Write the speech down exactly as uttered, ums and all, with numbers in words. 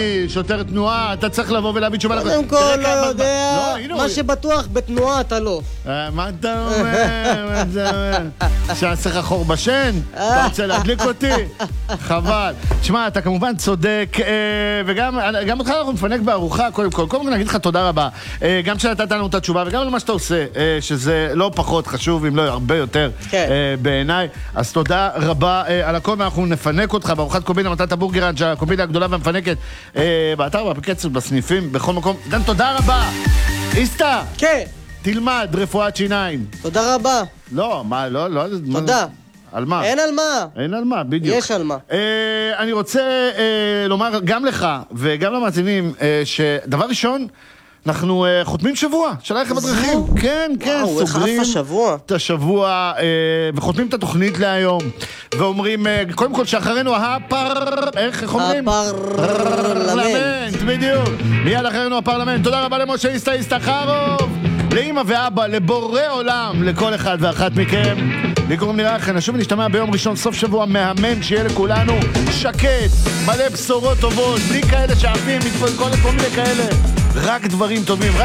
שוטר תנועה, אתה צריך לבוא ולהביא תשובה. קודם כל, לא יודע, מה שבטוח בתנועה אתה לא. מה אתה אומר? מה אתה אומר? שעשה לך חור בשן? אתה רוצה להדליק אותי? חבל. תשמע, אתה כמובן צודק, וגם אותך אנחנו נפנק בארוחה, קודם כל. קודם כל נגיד לך תודה רבה. גם שנתת לנו את התשובה, וגם על מה שאתה עושה, שזה לא פחות חשוב, אם לא הרבה יותר בעיניי. אז תודה רבה על הכל, ואנחנו נפנק אותך בארוחת קומבינה, מתת הבורגראנץ', הקומבינה הגדולה והמפנקת, באתר, באפליקציות, בסניפים, בכל מקום. גם תודה רבה. איסטה. כן. תלמד רפואת שיניים. תודה רבה. לא, מה, לא, לא. תודה. על מה? אין על מה. אין על מה, בדיוק. יש על מה. אה, אני רוצה אה, לומר גם לך וגם למאזינים, אה, שדבר ראשון, אנחנו uh, חותמים שבוע של הרכב בדרכים. כן, כן, וואו, סוגרים איך השבוע? את השבוע uh, וחותמים את התוכנית להיום. ואומרים, uh, קודם כל שאחרינו הפר... איך, איך אומרים? הפרלמנט. בדיוק. מיד אחרינו הפרלמנט. תודה רבה למשה איסטה איסטחרוב, לאמא ואבא, לבורא עולם, לכל אחד ואחת מכם. לי קוראים לי רחן, נשוב ונשתמע ביום ראשון, סוף שבוע מהמם, שיהיה לכולנו שקט, מלא בשורות טובות, בלי כאלה שעפים, כל מיני כאלה, רק דברים טובים.